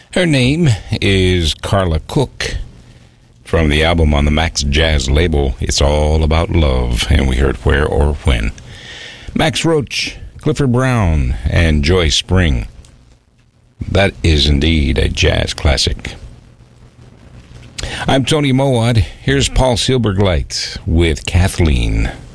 Her name is Carla Cook. From the album on the Max Jazz label, It's All About Love, and we heard Where or When. Max Roach, Clifford Brown, and Joy Spring. That is indeed a jazz classic. I'm Tony Mowat. Here's Paul Silbergleit with Kathleen.